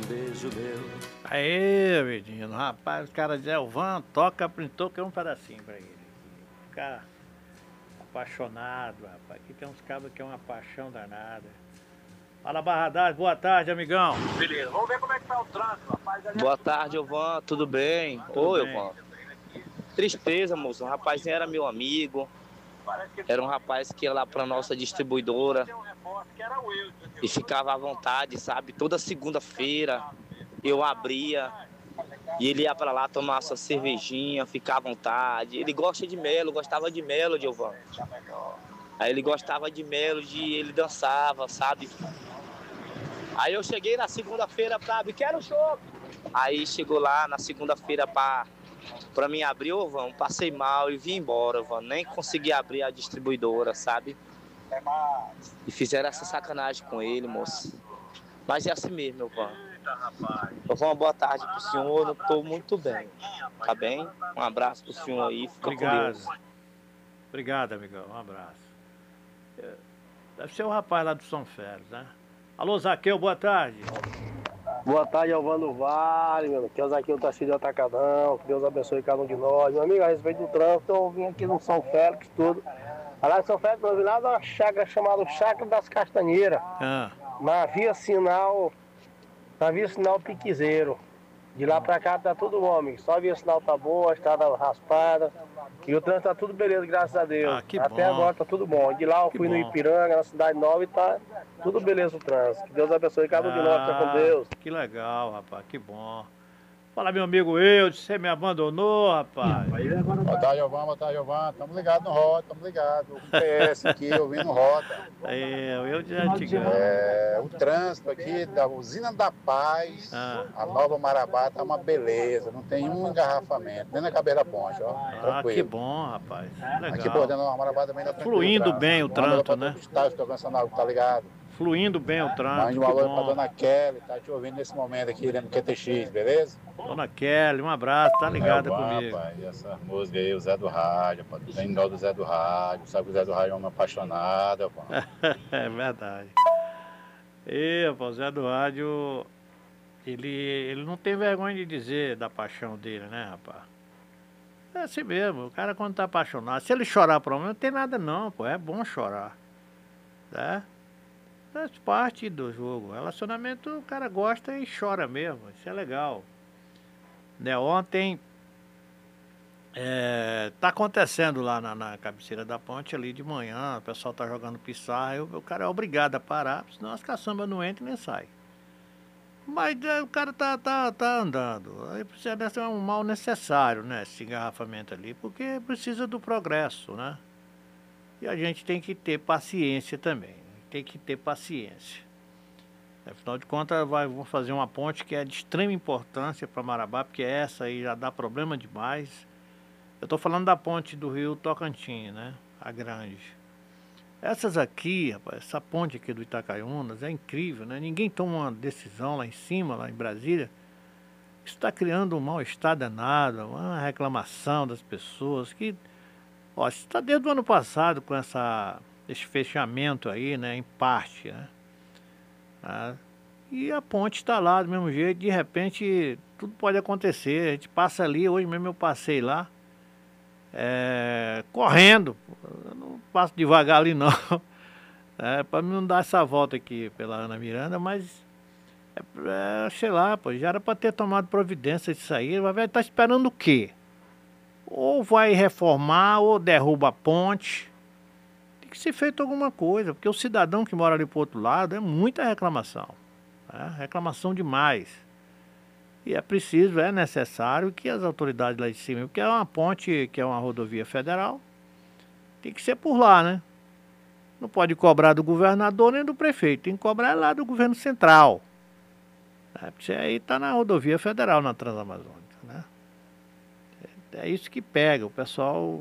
beijo meu. Aê, menino, rapaz, os caras dizem, Elvan, toca, printou, que é um pedacinho pra ele. Ficar apaixonado, rapaz. Aqui tem uns cabos que é uma paixão danada. Fala, Barradaz, boa tarde, amigão. Beleza, vamos ver como é que tá o trânsito, rapaz. Boa tarde, Elvan, tudo bem? Tudo Oi, bem. Elvan. Tristeza, moço, o rapazinho era meu amigo, era um rapaz que ia lá pra nossa distribuidora e ficava à vontade, sabe? Toda segunda-feira eu abria e ele ia pra lá tomar sua cervejinha, ficar à vontade. Ele gosta de Melo, gostava de Melody, Elvan. Aí ele gostava de Melody, ele dançava, sabe? Aí eu cheguei na segunda-feira pra abrir, quero chopp. Aí chegou lá na segunda-feira pra mim abrir, ô Vão, passei mal e vim embora, Vão. Nem consegui abrir a distribuidora, sabe? E fizeram essa sacanagem com ele, moço. Mas é assim mesmo, meu Vão. Uma boa tarde pro senhor, eu tô muito bem. Tá bem? Um abraço pro senhor aí, fica com Deus. Obrigado, amigão, um abraço. Deve ser o rapaz lá do São Félix, né? Alô, Zaqueu, boa tarde. Boa tarde, Elvan do Vale, meu amigo. Que é o Zaqueu tá cheio de Atacadão. Que Deus abençoe cada um de nós. Meu amigo, a respeito do trânsito, eu vim aqui no São Félix, tudo. Lá em São Félix, eu vim lá da chácara chamada Chácara das Castanheiras. Na via sinal Piquezeiro. De lá pra cá tá tudo bom, amigo. Só a via sinal tá boa, a estrada raspada. E o trânsito tá tudo beleza, graças a Deus. Até agora tá tudo bom. De lá eu fui no Ipiranga, na Cidade Nova, e tá tudo beleza o trânsito. Que Deus abençoe cada um de nós, fica com Deus. Que legal, rapaz, que bom. Fala, meu amigo Eudes, você me abandonou, rapaz. Boa tarde, Elvan. Tamo ligado no Rota, tamo ligado. O PS aqui, ouvindo Rota. O Eudes é antigão. O trânsito aqui da Usina da Paz, a Nova Marabá, tá uma beleza. Não tem um engarrafamento, nem na cabeça da ponte, ó. Tranquilo. Que bom, rapaz. Legal. Aqui por dentro da Nova Marabá também tá tranquilo. Fluindo bem o trânsito, né? Tá ligado? Fluindo bem o trânsito. Mande um alô pra Dona Kelly, tá te ouvindo nesse momento aqui, no QTX, beleza? Dona Kelly, um abraço, tá ligada comigo. Rapaz, essa música aí, o Zé do Rádio, tem dó do Zé do Rádio, sabe que o Zé do Rádio é um apaixonado, rapaz. É verdade. Rapaz, o Zé do Rádio, ele não tem vergonha de dizer da paixão dele, né, rapaz? É assim mesmo, o cara quando tá apaixonado, se ele chorar por um, não tem nada não, pô, é bom chorar, né? Faz parte do jogo. Relacionamento, o cara gosta e chora mesmo. Isso é legal. Né? Ontem tá acontecendo lá na cabeceira da ponte ali de manhã. O pessoal tá jogando pissarra. O cara é obrigado a parar, senão as caçambas não entram e nem saem. Mas o cara tá andando. Aí precisa ser um mal necessário, né? Esse engarrafamento ali, porque precisa do progresso, né? E a gente tem que ter paciência também. Tem que ter paciência. Afinal de contas, vamos fazer uma ponte que é de extrema importância para Marabá, porque essa aí já dá problema demais. Eu estou falando da ponte do Rio Tocantins, né? A grande. Essas aqui, rapaz, essa ponte aqui do Itacaiunas é incrível, né? Ninguém toma uma decisão lá em cima, lá em Brasília. Isso está criando um mal-estar danado, uma reclamação das pessoas que... Ó, isso está desde o ano passado com esse fechamento aí, né, em parte, né? E a ponte está lá do mesmo jeito, de repente tudo pode acontecer. A gente passa ali, hoje mesmo eu passei lá, correndo, eu não passo devagar ali não, para não dar essa volta aqui pela Ana Miranda, mas sei lá, pô, já era para ter tomado providência disso aí. Vai estar esperando o quê? Ou vai reformar, ou derruba a ponte. Tem que ser feito alguma coisa, porque o cidadão que mora ali pro outro lado é muita reclamação, né? Reclamação demais. E é preciso, é necessário que as autoridades lá de cima, porque é uma ponte, que é uma rodovia federal, tem que ser por lá, né? Não pode cobrar do governador nem do prefeito, tem que cobrar lá do governo central. Porque aí está na rodovia federal, na Transamazônica, né? É isso que pega, o pessoal...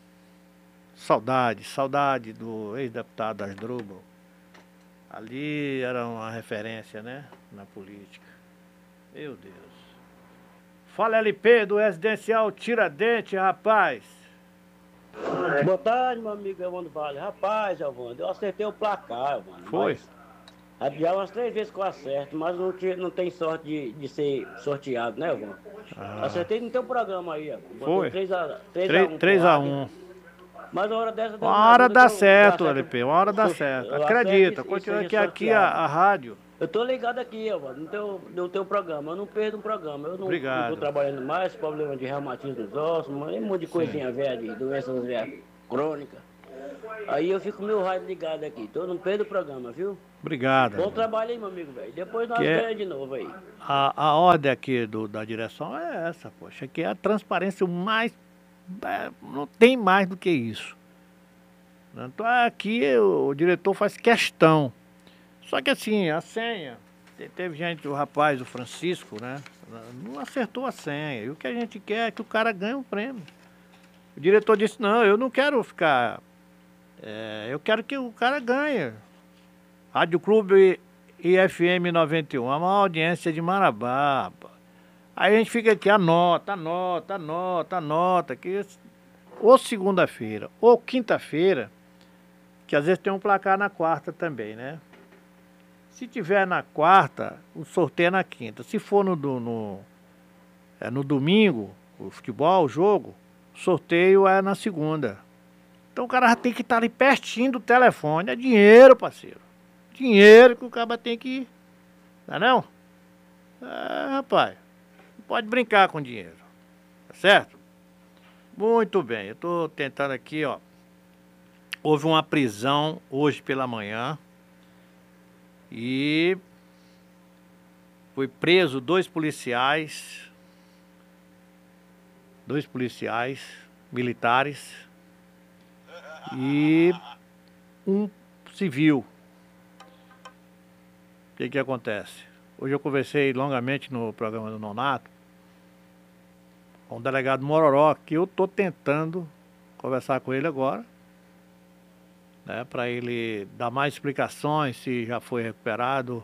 Saudade do ex-deputado Asdrubal. Ali era uma referência, né, na política. Meu Deus. Fala, LP do Residencial Tiradentes, rapaz. Boa tarde, meu amigo Elvan do Vale. Rapaz, Elvan, eu acertei o placar, Elvan. Foi? Já umas 3 vezes que eu acerto, mas não tem sorte de ser sorteado, né, Ivan? Acertei no teu programa aí, ó. Foi? 3x1. 3x1. Mas a hora dessa... Uma hora dá certo, LP, uma hora dá certo. Acredita, continua aqui a rádio. Eu tô ligado aqui, ó, no teu programa. Eu não perdo um programa. Eu não Obrigado. tô trabalhando mais, problema de reumatismo nos ossos, um monte de coisinha velha, de doenças velhas crônicas. Aí eu fico meu rádio ligado aqui. Então não perdo o programa, viu? Obrigado. Bom trabalho aí, meu amigo, velho. Depois nós ganhamos de novo aí. A ordem aqui da direção é essa, poxa, que é a transparência o mais... não tem mais do que isso. Então aqui o diretor faz questão. Só que assim, a senha, teve gente, o rapaz, o Francisco, né? Não acertou a senha. E o que a gente quer é que o cara ganhe um prêmio. O diretor disse, não, eu não quero ficar... eu quero que o cara ganhe. Rádio Clube IFM 91, a maior audiência de Marabá. Aí a gente fica aqui, anota, que ou segunda-feira, ou quinta-feira, que às vezes tem um placar na quarta também, né? Se tiver na quarta, o sorteio é na quinta. Se for no domingo, o futebol, o jogo, o sorteio é na segunda. Então o cara já tem que estar ali pertinho do telefone. É dinheiro, parceiro. Dinheiro que o cara tem que ir. Não é não? Rapaz, não pode brincar com dinheiro. Tá certo? Muito bem, eu tô tentando aqui, ó. Houve uma prisão hoje pela manhã. E foi preso dois policiais militares e um civil. O que acontece? Hoje eu conversei longamente no programa do Nonato com o delegado Mororó, que eu estou tentando conversar com ele agora, né, para ele dar mais explicações se já foi recuperado.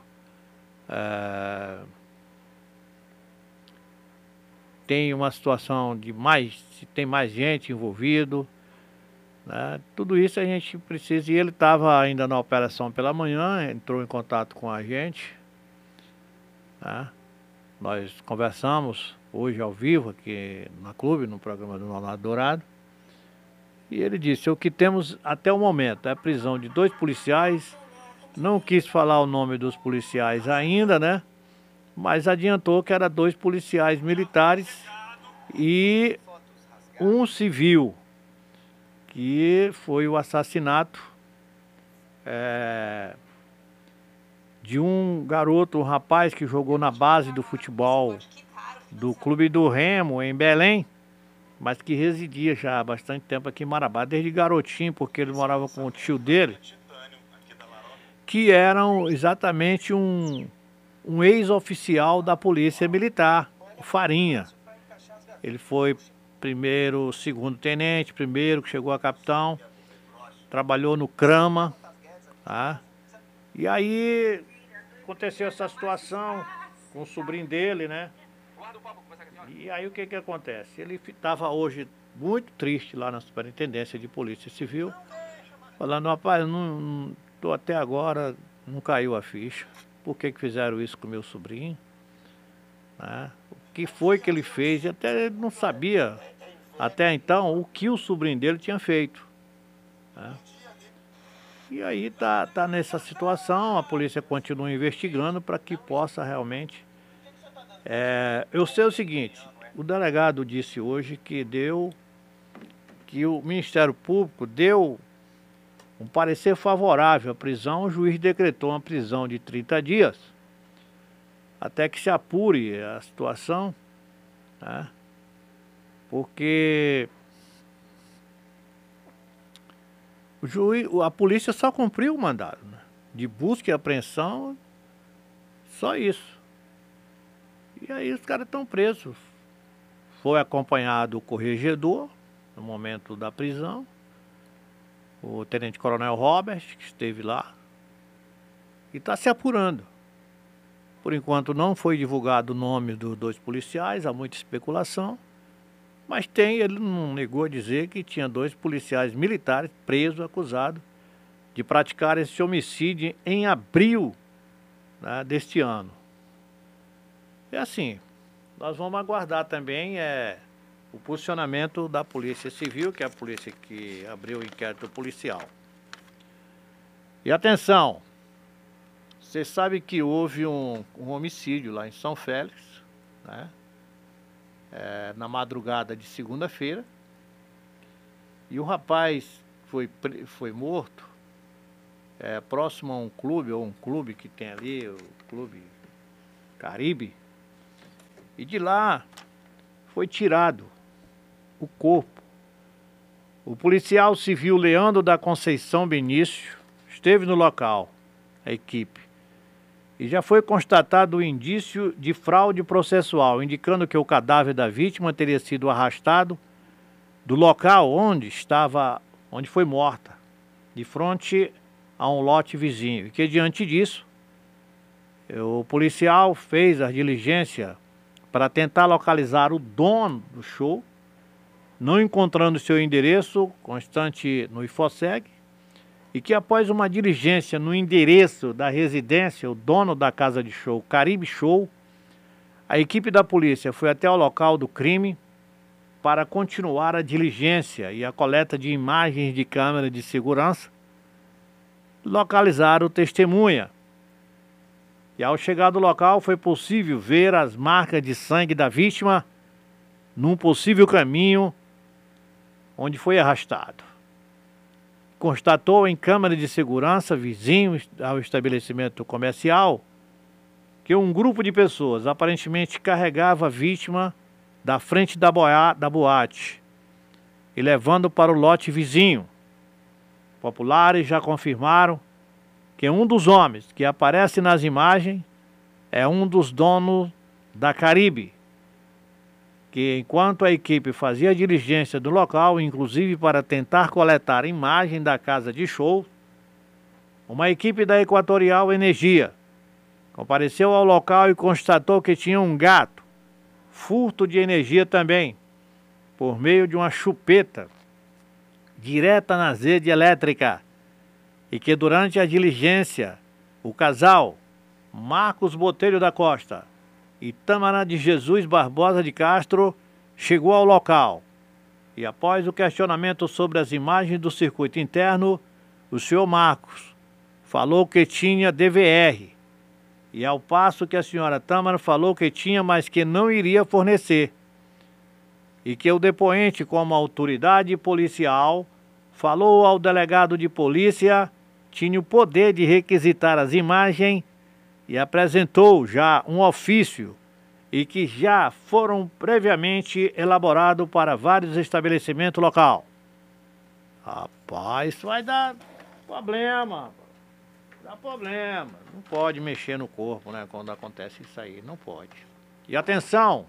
Tem uma situação se tem mais gente envolvido, né? Tudo isso a gente precisa, e ele estava ainda na operação pela manhã, entrou em contato com a gente, né? Nós conversamos hoje ao vivo aqui na Clube, no programa do Nonato Dourado. E ele disse, o que temos até o momento é a prisão de 2 policiais. Não quis falar o nome dos policiais ainda, né? Mas adiantou que era 2 policiais militares e um civil, que foi o assassinato de um garoto, um rapaz que jogou na base do futebol do Clube do Remo, em Belém, mas que residia já há bastante tempo aqui em Marabá, desde garotinho, porque ele morava com o tio dele, que eram exatamente um ex-oficial da Polícia Militar, o Farinha. Ele foi segundo tenente, primeiro que chegou a capitão, trabalhou no Crama, tá? E aí aconteceu essa situação com o sobrinho dele, né? E aí o que acontece? Ele estava hoje muito triste lá na Superintendência de Polícia Civil, falando, rapaz, até agora não caiu a ficha. Por que fizeram isso com o meu sobrinho? Né? O que foi que ele fez? Até ele não sabia, até então, o que o sobrinho dele tinha feito. Né? E aí tá nessa situação, a polícia continua investigando para que possa realmente... eu sei o seguinte, o delegado disse hoje que o Ministério Público deu um parecer favorável à prisão. O juiz decretou uma prisão de 30 dias, até que se apure a situação, né? Porque a polícia só cumpriu o mandado, né, de busca e apreensão, só isso. E aí os caras estão presos. Foi acompanhado o corregedor no momento da prisão, o tenente-coronel Robert, que esteve lá, e está se apurando. Por enquanto não foi divulgado o nome dos 2 policiais, há muita especulação, mas ele não negou a dizer que tinha 2 policiais militares presos, acusados de praticar esse homicídio em abril né, deste ano. E assim, nós vamos aguardar também o posicionamento da Polícia Civil, que é a polícia que abriu o inquérito policial. E atenção, você sabe que houve um homicídio lá em São Félix, né? Na madrugada de segunda-feira, e o rapaz foi morto próximo a um clube que tem ali, o Clube Caribe, e de lá foi tirado o corpo. O policial civil Leandro da Conceição Benício esteve no local, a equipe, e já foi constatado o indício de fraude processual, indicando que o cadáver da vítima teria sido arrastado do local onde foi morta, de frente a um lote vizinho, e que diante disso, o policial fez a diligência para tentar localizar o dono do show, não encontrando seu endereço constante no IFOSEG, e que após uma diligência no endereço da residência, o dono da casa de show, Caribe Show, a equipe da polícia foi até o local do crime para continuar a diligência e a coleta de imagens de câmera de segurança, localizar o testemunha. E ao chegar do local foi possível ver as marcas de sangue da vítima num possível caminho onde foi arrastado. Constatou em câmera de segurança vizinho ao estabelecimento comercial que um grupo de pessoas aparentemente carregava a vítima da frente da boate e levando para o lote vizinho. Populares já confirmaram que um dos homens que aparece nas imagens é um dos donos da Caribe, que enquanto a equipe fazia a diligência do local, inclusive para tentar coletar imagem da casa de show, uma equipe da Equatorial Energia compareceu ao local e constatou que tinha um gato, furto de energia também, por meio de uma chupeta direta na rede elétrica, e que durante a diligência, o casal Marcos Botelho da Costa e Tâmara de Jesus Barbosa de Castro chegou ao local. E após o questionamento sobre as imagens do circuito interno, o senhor Marcos falou que tinha DVR, e ao passo que a senhora Tâmara falou que tinha, mas que não iria fornecer. E que o depoente, como autoridade policial, falou ao delegado de polícia, tinha o poder de requisitar as imagens e apresentou já um ofício e que já foram previamente elaborados para vários estabelecimentos local. Rapaz, isso vai dar problema. Dá problema. Não pode mexer no corpo, né? Quando acontece isso aí, não pode. E atenção!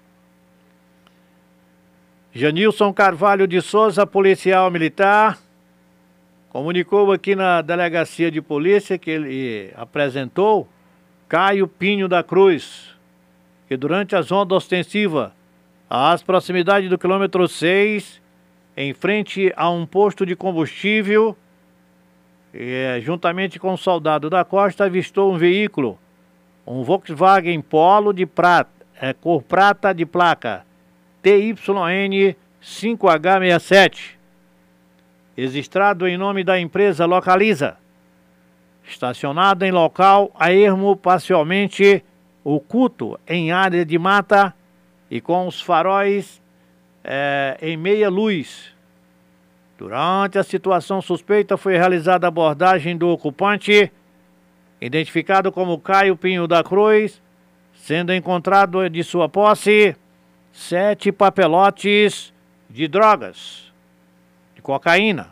Janilson Carvalho de Souza, policial militar, comunicou aqui na delegacia de polícia que ele apresentou Caio Pinho da Cruz, que durante as rondas ostensivas às proximidades do quilômetro 6, em frente a um posto de combustível, juntamente com o soldado da Costa, avistou um veículo, um Volkswagen Polo de prata, cor prata de placa TYN 5H67, registrado em nome da empresa Localiza, estacionado em local a ermo parcialmente oculto em área de mata e com os faróis em meia luz. Durante a situação suspeita foi realizada a abordagem do ocupante, identificado como Caio Pinho da Cruz, sendo encontrado de sua posse 7 papelotes de drogas, de cocaína,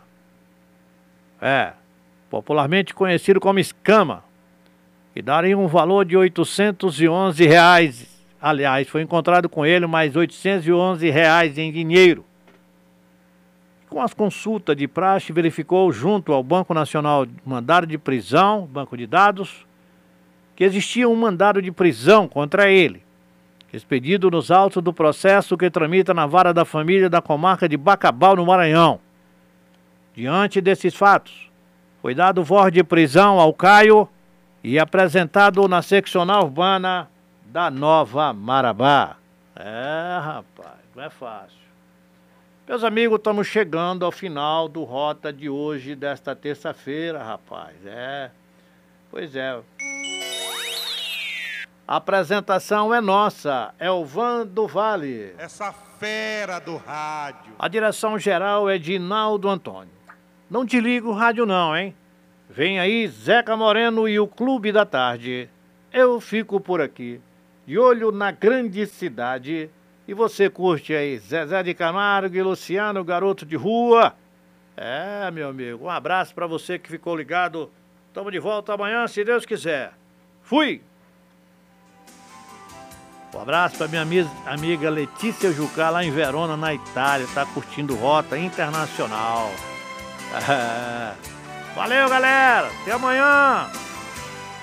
popularmente conhecido como escama, que daria um valor de R$811. Aliás, foi encontrado com ele mais R$811 em dinheiro. Com as consultas de praxe, verificou junto ao Banco Nacional mandado de prisão, banco de dados, que existia um mandado de prisão contra ele, expedido nos autos do processo que tramita na Vara da Família da comarca de Bacabal, no Maranhão. Diante desses fatos, foi dado voz de prisão ao Caio e apresentado na seccional urbana da Nova Marabá. É, rapaz, não é fácil. Meus amigos, estamos chegando ao final do Rota de hoje, desta terça-feira, rapaz. Pois é. A apresentação é nossa, Elvan do Vale. Essa fera do rádio. A direção geral é de Naldo Antônio. Não desliga o rádio não, hein? Vem aí Zeca Moreno e o Clube da Tarde. Eu fico por aqui, de olho na grande cidade. E você curte aí Zezé de Camargo e Luciano, garoto de rua. É, meu amigo, um abraço pra você que ficou ligado. Tamo de volta amanhã, se Deus quiser. Fui! Um abraço pra minha amiga Letícia Jucá, lá em Verona, na Itália. Tá curtindo Rota Internacional. Valeu, galera! Até amanhã!